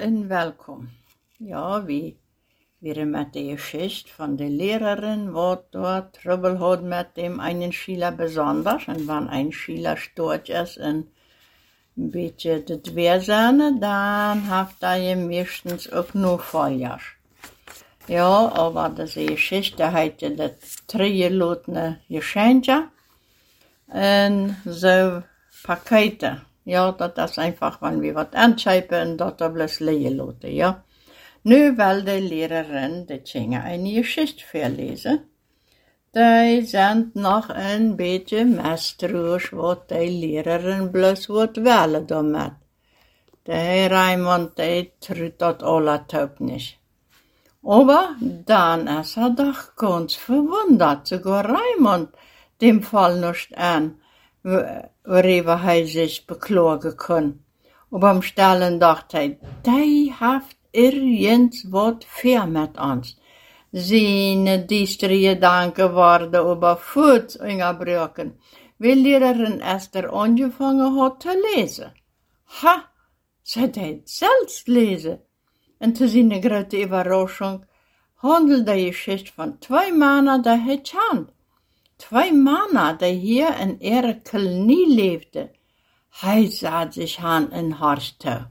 en welkom. Ja, we weer met de geschichte van de lerarin wat door trouble had met dem einen Schüler besonders. En wanneer een Schüler stoort is en een beetje de dweerzane, dan heeft hij meestens ook nog volgers. Ja, aber deze geschichte heette de Triegelotene Geschenke en zo pakketten. Ja, dat is einfach, wanneer we wat aanschepen en dat er bloos leien laten, ja. Nu wil de lerarin de kinderen een geschichte voorlezen. Die zijn nog een beetje mistroos wat de lerarin bloos wordt willen daarmee. De Raymond, die truut dat allertoop niet. Aber dan is hij toch ganz verwonderd, sogar Raymond dem Fall nicht aan, waarover hij zich beklagen kon. Op hem stellen dacht hij, die heeft ergens wat ver met ons. Zijn diestere gedanken worden overvoed ingebroken, wie lerarin Esther aangevangen had te lezen. Ha, ze deed zelfs lezen. En te zijn grote überraschung handelde de geschichte van 2 mannen die hij kent. 2 mannen die hier in ihre kolonie leefden. Hij zat zich aan een hart toe.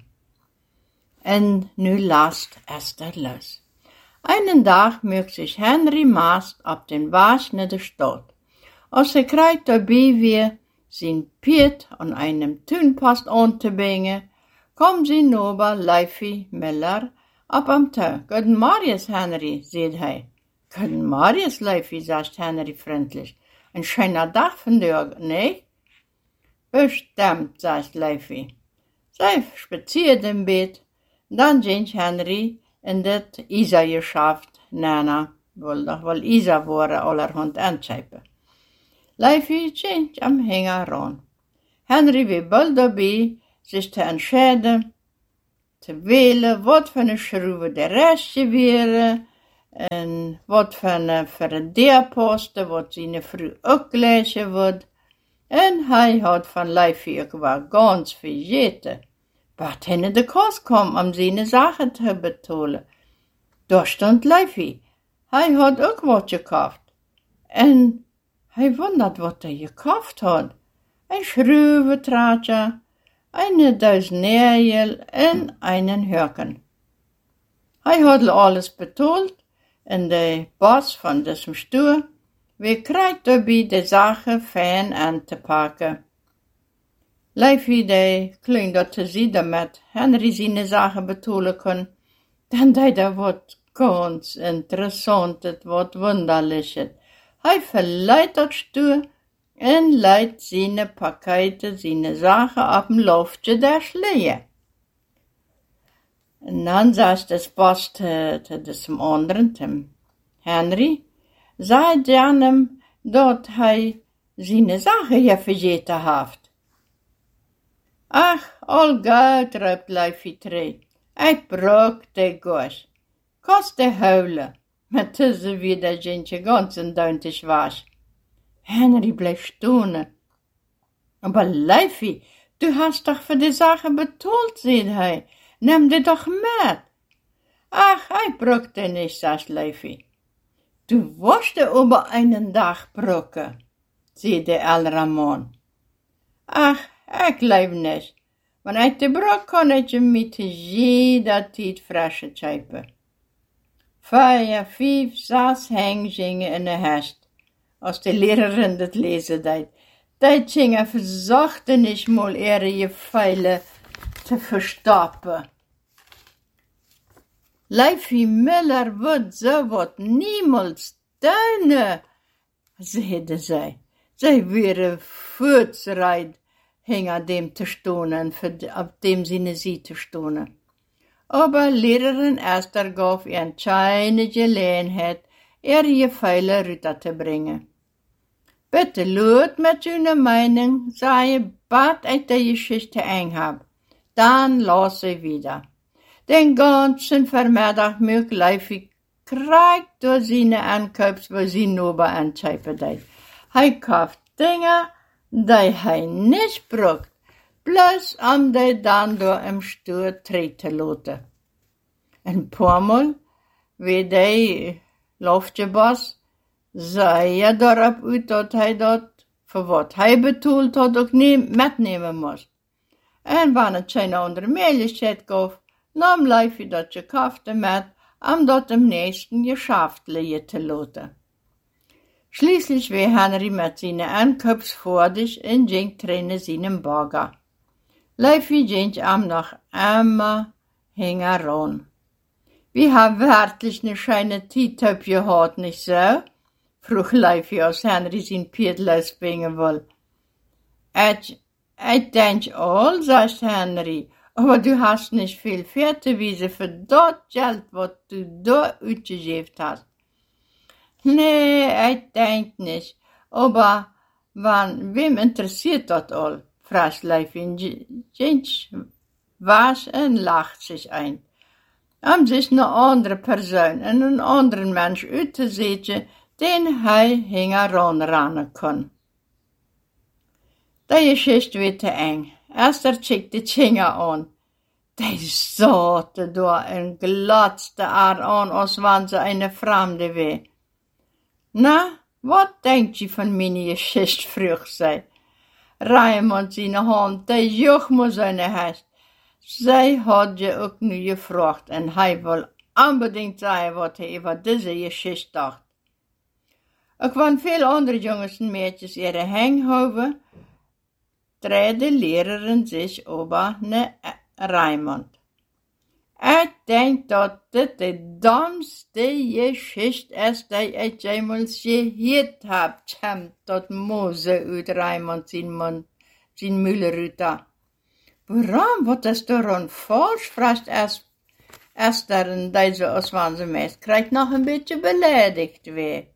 En nu last Esther los. Einen dag mögt sich Henry Mast op den Weg naar de stad. Als hij krijgt daarbij weer zijn Piet aan einem tuinpost aan te brengen, komt zijn nober Leify Miller op hem toe. Guten Morgen, Henry, zegt hij. Guten Morgen, Leify, zegt Henry vriendelijk. Een schöner dag vandaag, nee? Bestimmt, zegt Leify. Zij spaziert een beetje. Dan ging Henry in dit Isa-geschaft nana, wel Isa worden allerhand aanschepen. Leify ging am Hänger ran. Henry weer bald daarbij zich te entscheiden, te wählen wat voor een schroeven de restje waren en wat voor een deurposten, wat zijn vrouw ook lezen wordt. En hij had van Leify ook wel ganz vergeten. Wat hij in de kast kwam om zijn zaken te betalen. Daar stond Leify. Hij had ook wat gekocht. En hij wondert wat hij gekocht had. Een schroeventraadje, een duis neerjel en een hurken. Hij had alles betaald en de baas van deze stoel, wie krijgt daarbij de zaken fijn aan te pakken. Leify die klein dat te zien damit Henry zijn zaken betalen kon, dan deed hij wat ganz interessant, het wat wonderlijk. Hij verleidt dat stoel en leidt zijn pakketten, zijn zaken op een loftje der slee. En dan zei de baas te diesem anderen, te Henry, zei hem dat hij zijn zaken hier vergeten heeft. Ach, al goed, roept Leify terug. Ik brok de goos. Kost de huilen. Maar tussen wie dat gentje ganz en duintig was. Henry bleef stonen. Maar Leify, du hast toch voor de zaken betaald, zei hij. Neem die toch met. Ach, ik brokte niet, zei Leify. Du worst over een dag brokken, zei de andere man. Ach, ik leef niet. Want uit de brok kon ik je met jeder tijd frische schepen. 4, 5, 6 hengingen in de hest. Als de lerarin dat lezen deed. Die gingen verzochten niet mal ihre Pfeile te verstoppen. Leify Miller wordt zo wat niemals doen, zeiden zij. Zij waren voortschrijd. Hing aan dem te stonen, op dem zijn sie te stonen. Aber lerarin Esther gaf een kleine gelegenheid, je Pfeile rüber te brengen. Bitte laat met jullie mening, zei je, wat uit de geschichte heb. Dan las ze wieder. Den ganzen vermiddag mög Leify krijgt door zijn aankoops, waar zijn nober aanschepen deed. Hij koopt dingen, die hij niet brokt, plus om die dan door hem stoer treden te laten. En paarmal, wie die loftjebos, zei ja daarop uit dat hij dat, voor wat hij betoeld had, ook niet metnemen moest. En wanneer het geen andere mogelijkheid gaf, nam Leifje dat gekafte met, om dat am nächsten geschafft liggen te laten. Schließlich war Henry met zijn aankoop fertig en ging trainen zijn bagger. Leifje ging am noch einmal hingeran. Wir haben wirklich eine schöne Zeit gehad, nicht so? Vroeg Leifje als Henry zijn Piedel ausbringen will. Ich denk all, sagt Henry, aber du hast nicht viel Pferdewiese für das Geld, was du da ausgegeben hast. Nee, ich denk nicht, aber wem interessiert das all? Fragt Leifje, Jens was en lacht sich ein. Om zich een andere persoon en een andere mens uit te zetten, den hij hingeran kon. Die geschichte werd te eng. Esther checkte Tjinger aan. Die zaten daar en glotste haar aan als wanneer ze een vreemde was. Nou, wat denkt je van mijn geschichte, vroeg zij. Raymond zijn hand, die joch moet zijn huis. Zij had je ook nu gevraagd en hij wil unbedingt zeggen wat hij over deze geschichte dacht. Ook wanneer veel andere jongens en meisjes ihre hanghouden, draaide de leraar zich over naar Raymond. Ik denk dat dit de domste geschichte is die ik jemals gehoord heb, kwam dat Mose uit Raymond zijn Müllerüter. Waarom? Wat is daaraan falsch? Vraagt Esther en deze als wanneer ze meest krijgt nog een beetje beledigd weer.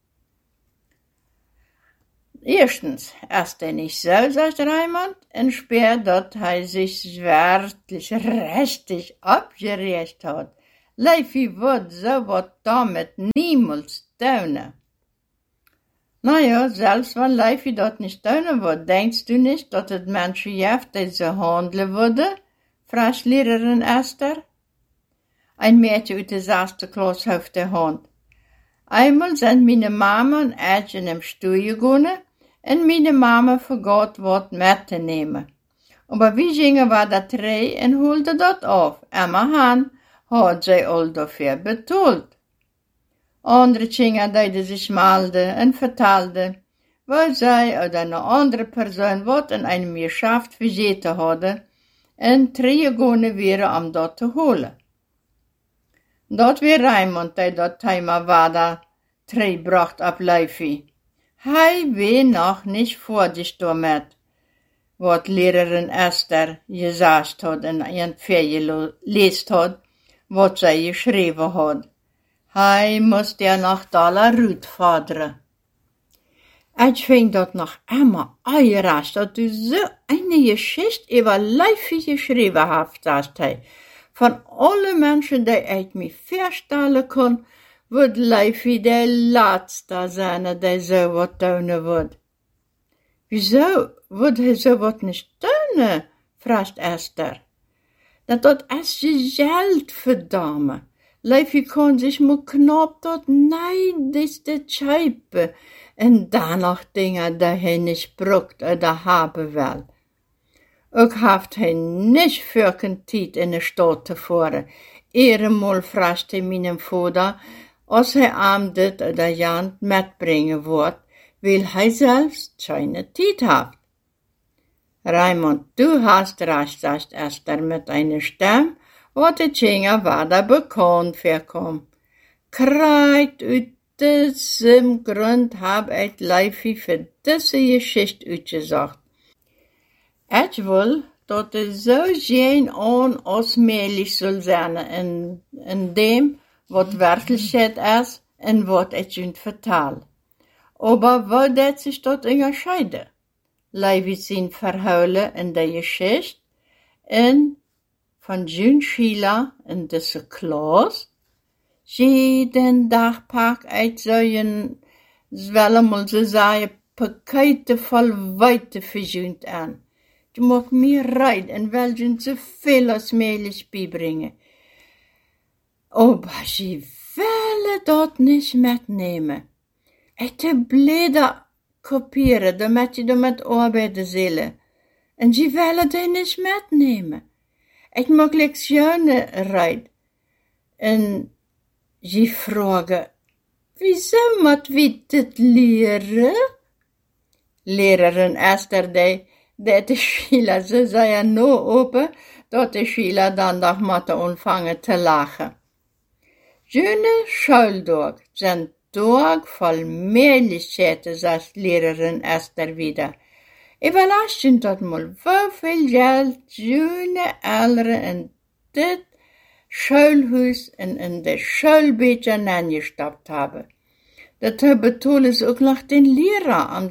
Erstens, ist nicht so, sagt Raymond, und später, dass er sich wirklich richtig abgeregt hat. Leifje wird so was damit niemals tun. Naja, selbst wenn Leifje das nicht tun wird, denkst du nicht, dass es Menschen gibt, die so handeln würden? Fragt Lehrerin Esther. Ein Mädchen aus der 6. Klasse auf der Hand. Einmal sind meine Mama und ich in dem Stuhl gegangen, und meine Mama vergat wat met te nemen. Aber wie gingen we dat drei en holden dat af. Immerhin had zij al dafür betaald. Andere gingen deden zich melden en vertelden, weil zij oder een andere persoon wat in einem Geschäft vergeten hadden en teruggegaan waren om dat te holen. Dat weer Raymond die dat Thema wader terugbracht op Leifje. Hij weet nog niet fertig damit, wat lerarin Esther gezegd had en een veer gelezen had, wat zij geschreven had. Hij moest ja nog dollar uitvorderen. Ik vind dat nog immer uiteraard dat u zo een geschichte over Leifje geschreven hebt, zegt hij. Van alle mensen die ik me voorstellen kon, wordt Leifje de laatste zijn die zo wat doen wordt. Wieso wordt hij zo wat niet doen? Vraagt Esther. Dat is je geld, verdamme. Leifje kon zich maar knap tot neidigste tjeipen en danach dingen die hij niet brukt oder hebben wil. Ook heeft hij niet voor een tijd in de stad te voeren. Eenmaal vraagt hij mijn vader, als hij aan dit oder jant metbrengen wordt, wil hij zelfs geen tijd hebben. Raymond, du hast recht, sagt Esther mit einer Stimme, wat de Tjinger wader bekannt voorkom. Krijgt uit diesem Grund heb ik Leifje voor deze geschichte uitgezocht. Ik wil dat het zo geen aan als möglich zal zijn in dem, wat werkelijkheid is en wat ik je vertel. Aber wat dat zich tot onderscheiden? Leifje zijn verhalen in de geschichte en van June Sheila in deze klas. Jeden dag pak ik zo'n zwellemel ze zeggen pakketten vol weite verzoend aan. Je mag meer rijden en wel je zoveel als mogelijk bijbrengen. Aber sie willen dat niet metnemen. Het bleda kopieren, damit je damit arbeiden zullen. En sie willen die niet metnemen. Ik mag Lektionen rijden. En sie vragen, wieso moet we dit leren? Lerarin Esther dat de Sheila, ze zei no open, dat de Sheila dan nog moet ontvangen te lachen. Jene schooldag zijn dag vol möjligheter, zei lerarin Esther wieder. Überraschend dat mal hoeveel geld jene ouderen in dit schoolhuis en in de schoolbeetje neergestapt hebben. Dat betoelen ze ook nog den leraar,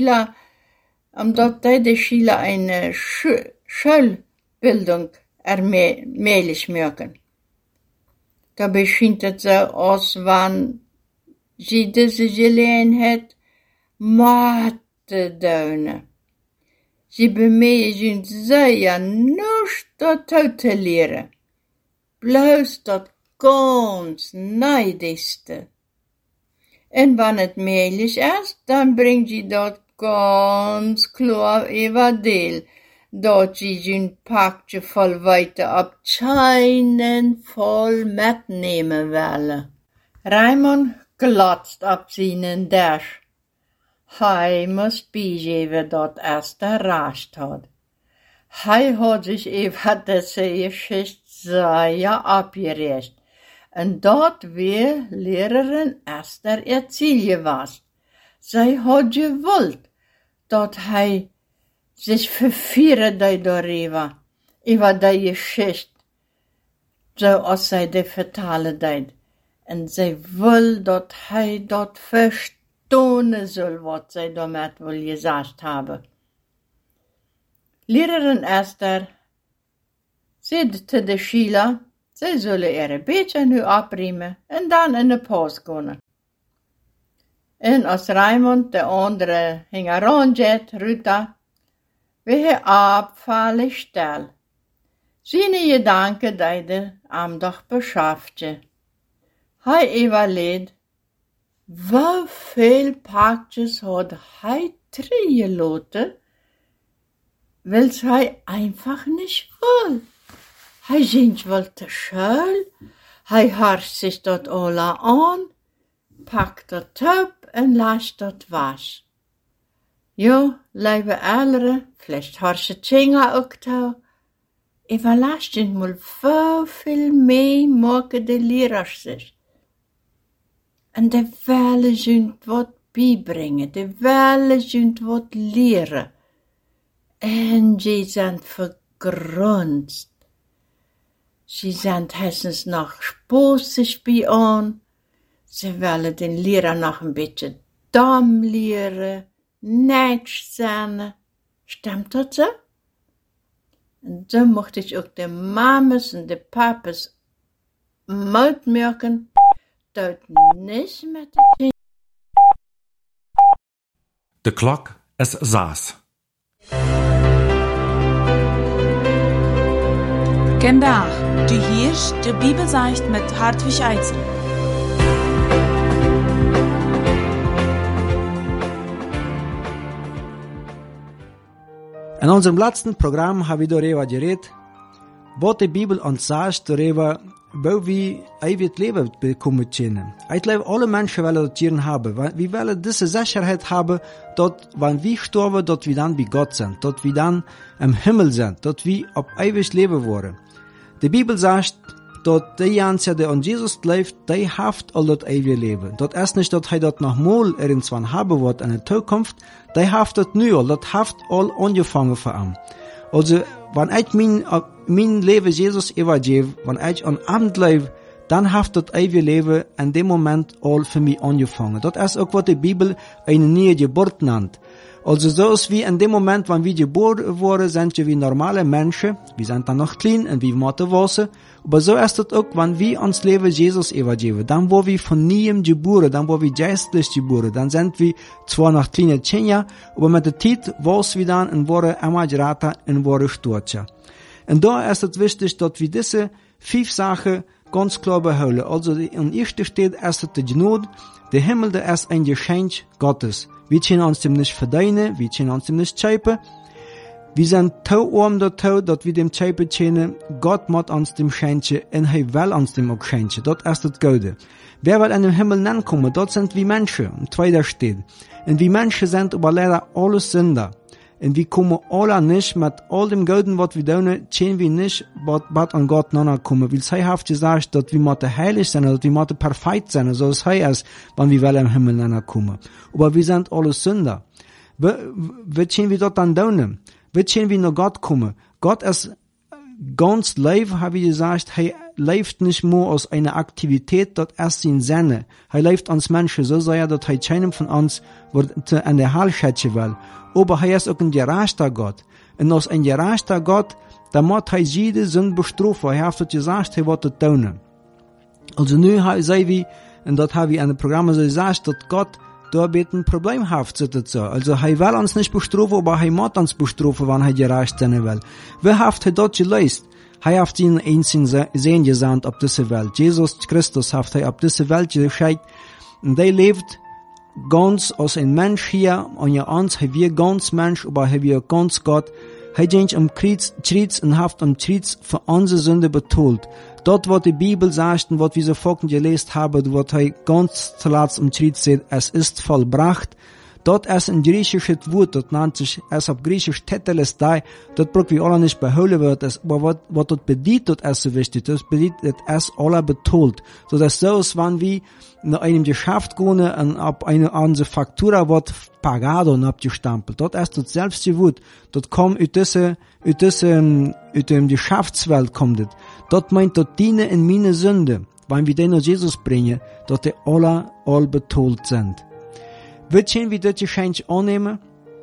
omdat hij de Sheila een schoolbildung möglich maken. Dabei schijnt het zo als wanneer ze deze gelegenheid moeten doen. Ze bemühen zeer niets dat te leren, bloos dat ganz neidigste. En wanneer het möglich is, dan brengt je dat ganz klar over deel, dat je zijn pakje vol weite op scheinen vol metnemen willen. Raymond glotst op zijn dash. Hij moest bijgeven dat Esther recht had. Hij had zich over deze geschichte zeer opgeregt. En dat weer lerarin Esther erzählen was. Zij had gewild dat hij zich vervieren deed daarover, over die geschichte, zoals zij die vertalen deed. En zij wil dat hij dat verstonen zal, wat zij daarmee wil gezegd hebben. Lerarin Esther zei te de Sheila, zij zullen een beetje nu opruimen en dan in de pauze gaan. En als Raymond de andere ging rondjet, Ruta, weer opvallig stil. Zijn gedanken deden hem doch beschaftje. Hij overleed, hoeveel pakjes had hij teruggelaten, wils hij einfach niet wil. Hij zingt wel te schuil, hij harst zich dat alle aan, pakt dat op en laat dat was. Ja, lieve ouderen, vielleicht harst het zingen ook toe. Überraschend mal hoeveel mee maken de leraars zich. En de willen ze wat bijbrengen, de willen ze wat leren. En ze zijn vergrunst. Ze zijn hessens nog spoosig bij aan. Ze willen den leraar nog een beetje dom leren, netjes zijn. Stimmt dat zo? En zo mocht ik ook de mamas en de papas uitmerken dat niets met de kinderen. De klok is 6. Vandaag, du hörst de Bibelseicht mit Hartwig Eitzel. In unserem letzten Programm haben wir darüber geredet, was die Bibel uns sagt, darüber, wo wir ewig Leben bekommen können. Ich glaube, alle Menschen wollen das hier haben. Wir wollen diese Sicherheit haben, dass, wenn wir sterben, dass wir dann bei Gott sind, dass wir dann im Himmel sind, dass wir auf ewig leben wollen. Die Bibel sagt, dass die Janse, die an Jesus lebt, die haft all das ewige Leben. Das ist nicht, dass er das nochmal irgendwann haben wird in der Zukunft, die haft das nu all, das haft all angefangen für ihn. Also, wenn ich mein Leben Jesus übergebe, wenn ich an Abend lebe, dann haft das ewige Leben in dem Moment all für mich angefangen. Das ist auch, was die Bibel eine neue Geburt nennt. Also so ist wie in dem Moment, wenn wir geboren wurden, sind wir wie normale Menschen. Wir sind dann noch klein und wir müssen wachsen. Aber so ist es auch, wenn wir uns Leben Jesus übergeben. Dann wo wir von neuem geboren, dann wo wir geistlich geboren, dann sind wir zwar noch kleine Kinder, aber mit der Zeit wachsen wir dann und werden immer größer und werden stärker. Und da ist es wichtig, dass wir diese 5 Sachen ganz klar behouden. Also in erster steht erst die Gnade, der Himmel, der ist ein Geschenk Gottes. Wir können uns dem nicht verdienen, wir können uns dem nicht schäpen. Wir sind zu arm dazu, dass wir dem schäpen können. Gott muss uns dem schenken und er will uns dem auch schenken. Das ist das Gute. Wer will an den Himmel ankommen? Dort sind wir Menschen. Im 2. steht. Und wir Menschen sind aber leider alles Sünder. Und wir kommen alle nicht mit all dem Guten, was wir tun, können wir nicht bald an Gott kommen. Weil sie hat gesagt, dass wir müssen heilig sein, dass wir müssen perfekt sein, so es heißt, wenn wir will im Himmel kommen. Aber wir sind alle Sünder. Wie können wir dort dann tun? Wie können wir nach Gott kommen? Gott ist ganz live, habe ich gesagt, er lebt nicht nur aus einer Aktivität, das ist sein Sinne. Er lebt uns Menschen so sehr, dass er keinem von uns an der Hall schätzen will. Aber er ist auch ein gerechter Gott. Und als ein gerechter Gott, da muss er jede Sünde bestrafen. Er hat gesagt, er wird das tun. Also nu sei wir, und das habe ich in dem Programm so gesagt, dass Gott da ein Problem hat, so. Also, er will uns nicht bestrafen, aber er muss uns bestrafen, wenn er gerecht sein will. Wer hat er dort geleist? Er hat seinen einzigen Sohn gesandt auf diese Welt. Jesus Christus hat er auf diese Welt geschickt. Und er lebt ganz als ein Mensch hier, und ja uns, er wird ganz Mensch, aber er wird ganz Gott. Er ging am Kreuz und hat am Kreuz für unsere Sünde betont. Dort, wo die Bibel sagt, und was wir sofort gelesen haben, wo er ganz zuletzt am Kreuz sagt, es ist vollbracht. Dort ist ein griechisches Wort, das nennt sich, es auf Griechisch Tetelestai, dort braucht wir alle nicht beholen wird, aber was dort bedeutet, das ist so wichtig, das bedeutet, es alle betont. So dass so ist, wenn wir nach einem Geschäft gehen, und ab einer andere Faktura wird pagado und abgestampelt. Dort ist das selbst Wort, dort kommt aus dem Geschäftswelt kommt es. Dort meint dort diene in meine Sünde, wenn wir den nach Jesus bringen, dort die alle betont sind. Wie können wir das Geschenk annehmen?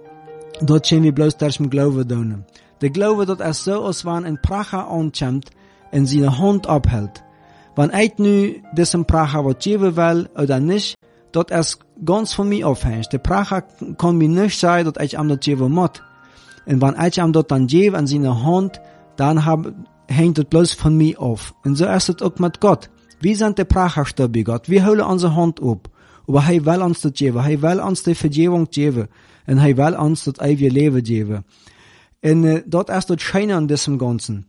Dort können wir bloß durch den Glauben tun. Der Glaube, das ist so, als wenn ein Pracher ankommt und seine Hand abhält. Wenn ich nu diesen Pracher was geben will oder nicht, das ist ganz von mir abhängig. Der Pracher kann mir nicht sagen, dass ich ihm das geben muss. Und wenn ich ihm das dann gebe an seine Hand, dann hängt das bloß von mir auf. Und so ist es auch mit Gott. Wir sind der Pracherstab bei Gott. Wir holen unsere Hand ab. Aber er will uns das geben. Er will uns die Vergebung geben. Und er will uns das ewige Leben geben. Und dort ist das Schöne an diesem Ganzen.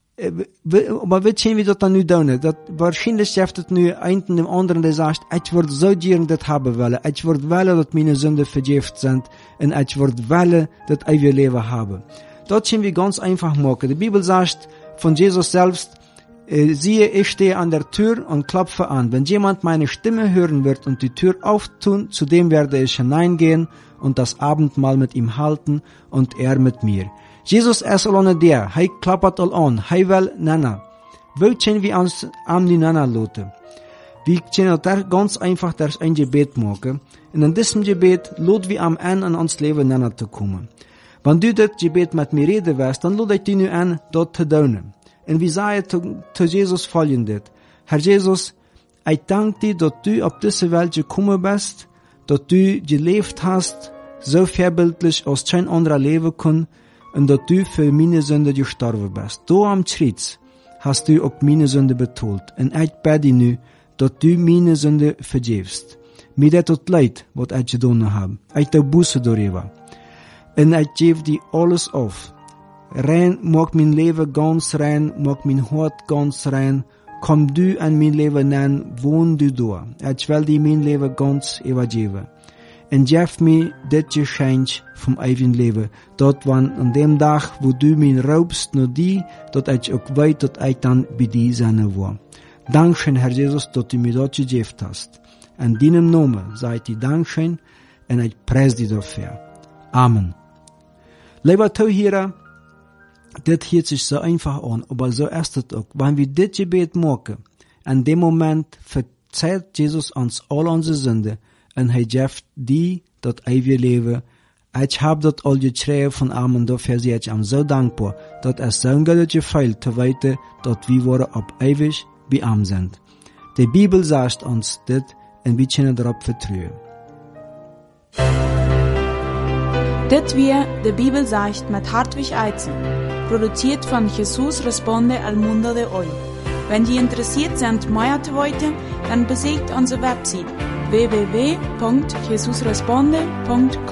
Aber wie können wir das dann nu tun? Wahrscheinlich schafft es nu einen dem anderen, der sagt, ich würde so gern das haben wollen. Ich würde wollen, dass meine Sünden vergeben sind. Und ich würde wollen, das ewige Leben haben. Das können wir ganz einfach machen. Die Bibel sagt von Jesus selbst, siehe, ich stehe an der Tür und klopfe an. Wenn jemand meine Stimme hören wird und die Tür auftun, zu dem werde ich hineingehen und das Abendmahl mit ihm halten und er mit mir. Jesus ist alleine der. Er klappert all an. Er will nennen. Wie können wir uns an die nennen lassen? Wir können das ganz einfach durch ein Gebet machen. Und in diesem Gebet lassen wir am Ende an uns Leben nennen zu kommen. Wenn du das Gebet mit mir reden wirst, dann lade ich dich nu an, dort zu tun. Und wir sagen zu Jesus folgendes: Herr Jesus, ich danke dir, dass du auf diese Welt gekommen bist, dass du gelebt hast, so vorbildlich als kein anderer leben kann, und dass du für meine Sünde gestorben bist. Du am Kreuz hast du auch meine Sünde betont. Und ich bete nu, dass du meine Sünde vergibst. Mir tut leid, was ich getan habe. Ich tue Buße darüber. Und ich gebe dir alles auf. Rein, mag mein Leben ganz rein, mag mein Hort ganz rein. Komm du an mein Leben an, wohn du da. Ich will dir mein Leben ganz übergeben. Und gib mir das Geschenk vom ewigen Leben. Dort wann an dem Tag, wo du mich raubst, nur die, dort ich auch weiß, dass ich dann bei dir sein war. Dankeschön, Herr Jesus, dass du mir dort gegeben hast. In deinem Namen sei dir Dankeschön und ich preise dich dafür. Amen. Lieber Zuhörer, das hört sich so einfach an, aber so ist es auch. Wenn wir das Gebet machen, in dem Moment verzeiht Jesus uns all unsere Sünde und er gibt die das ewige Leben. Ich habe das all geschrieben von Amen, dafür sehe ich ihm so dankbar, dass es so ein Gott gefällt, zu weiter, dass wir worden ab ewig bei ihm sind. Die Bibel sagt uns das und wir können darauf vertrauen. Dit weer de Bibel sagt mit Hartwig Eizen, produziert von Jesus Responde al Mundo de Hoy. Wenn Sie interessiert sind, mehr zu wissen, dann besucht unsere Website www.jesusresponde.com.